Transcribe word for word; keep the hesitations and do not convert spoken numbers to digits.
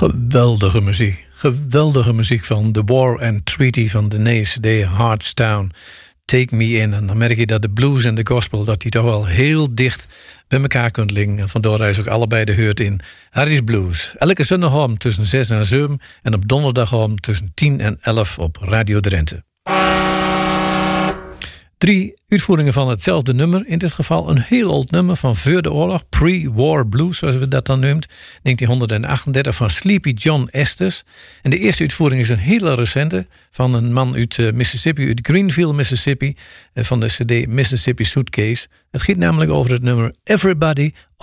Geweldige muziek. Geweldige muziek van The War and Treaty van de Nederlandse C D Heartstown. Take Me In. En dan merk je dat de blues en de gospel, dat die toch wel heel dicht bij elkaar kunt liggen. En vandoor hij ook allebei de heurt in Harry's Blues. Elke zondagavond tussen zes en zeven. En op donderdagavond tussen tien en elf op Radio Drenthe. Drie uitvoeringen van hetzelfde nummer. In dit geval een heel oud nummer van voor de oorlog. Pre-war blues, zoals we dat dan noemt. negentien achtendertig van Sleepy John Estes. En de eerste uitvoering is een hele recente. Van een man uit Mississippi, uit Greenville, Mississippi. Van de C D Mississippi Suitcase. Het gaat namelijk over het nummer Everybody